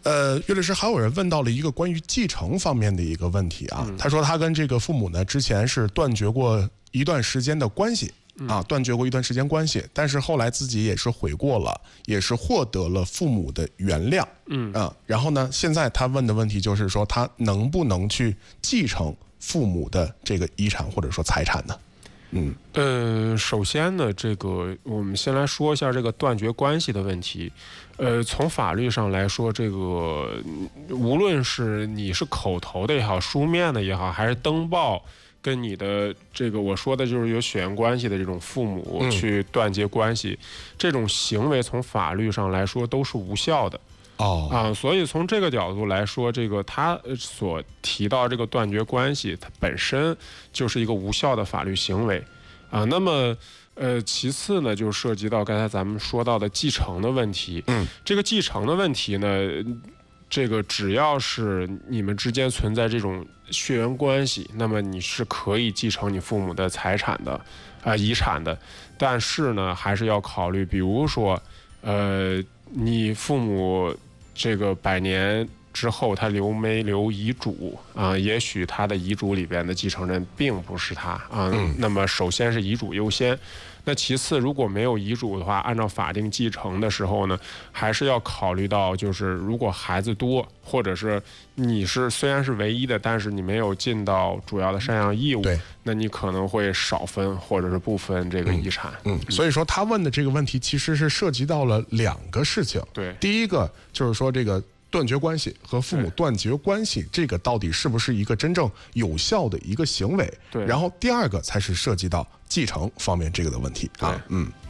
岳律师，还有人问到了一个关于继承方面的一个问题啊。他说他跟这个父母呢之前是断绝过一段时间的关系啊，断绝过一段时间关系，但是后来自己也是悔过了，也是获得了父母的原谅。然后呢，现在他问的问题就是说，他能不能去继承父母的这个遗产或者说财产呢？ 首先呢，这个我们先来说一下这个断绝关系的问题。从法律上来说，这个无论是你是口头的也好，书面的也好，还是登报跟你的这个我说的就是有血缘关系的这种父母去断绝关系，这种行为从法律上来说都是无效的。所以从这个角度来说，这个他所提到这个断绝关系，它本身就是一个无效的法律行为那么其次呢，就涉及到刚才咱们说到的继承的问题。这个继承的问题呢，这个只要是你们之间存在这种血缘关系，那么你是可以继承你父母的财产的遗产的，但是呢，还是要考虑，比如说你父母这个100年之后他没留遗嘱也许他的遗嘱里边的继承人并不是他那么首先是遗嘱优先。那其次，如果没有遗嘱的话，按照法定继承的时候呢，还是要考虑到，就是如果孩子多，或者是你虽然是唯一的，但是你没有尽到主要的赡养义务，那你可能会少分或者是不分这个遗产。 所以说他问的这个问题其实是涉及到了2个事情。 对， 第一个就是说这个断绝关系和父母断绝关系，这个到底是不是一个真正有效的一个行为？ 对。 然后第2个才是涉及到继承方面这个的问题啊。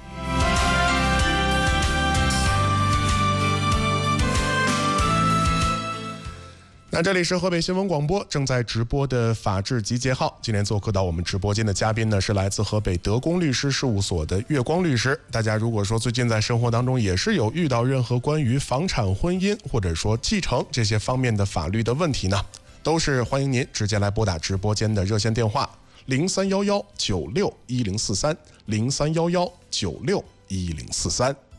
那这里是河北新闻广播正在直播的法治集结号，今天做客到我们直播间的嘉宾呢是来自河北德公律师事务所的月光律师。大家如果说最近在生活当中也是有遇到任何关于房产婚姻或者说继承这些方面的法律的问题呢，都是欢迎您直接来拨打直播间的热线电话0311961043 0311961043。